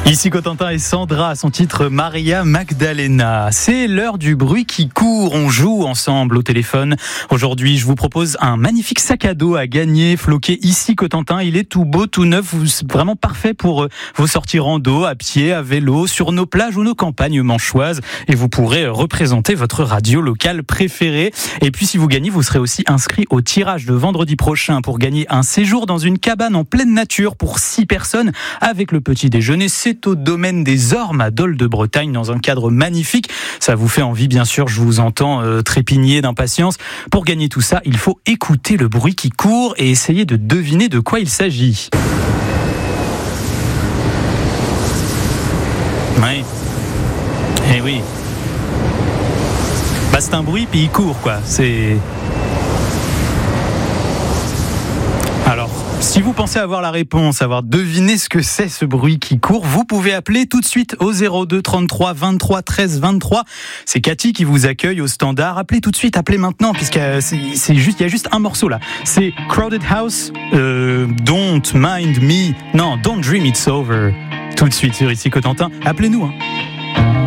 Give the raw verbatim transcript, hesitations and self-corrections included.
Ici Cotentin et Sandra, son titre Maria Magdalena. C'est l'heure du bruit qui court, on joue ensemble au téléphone. Aujourd'hui, je vous propose un magnifique sac à dos à gagner, floqué ici Cotentin. Il est tout beau, tout neuf, vraiment parfait pour vos sorties rando, à pied, à vélo, sur nos plages ou nos campagnes manchoises. Et vous pourrez représenter votre radio locale préférée. Et puis si vous gagnez, vous serez aussi inscrit au tirage de vendredi prochain pour gagner un séjour dans une cabane en pleine nature pour six personnes avec le petit déjeuner. C'est au domaine des Ormes à Dol de Bretagne dans un cadre magnifique. Ça vous fait envie, bien sûr, je vous entends euh, trépigner d'impatience. Pour gagner tout ça, il faut écouter le bruit qui court et essayer de deviner de quoi il s'agit. Oui. Eh oui. Bah c'est un bruit puis il court quoi. C'est... Alors, si vous pensez avoir la réponse, avoir deviné ce que c'est ce bruit qui court, vous pouvez appeler tout de suite au zéro deux trente-trois vingt-trois treize vingt-trois. C'est Cathy qui vous accueille au standard. Appelez tout de suite, appelez maintenant, puisque c'est, c'est juste, il y a juste un morceau là. C'est Crowded House, euh, Don't Mind Me, non, Don't Dream It's Over. Tout de suite sur Ici Cotentin. Appelez-nous. Hein.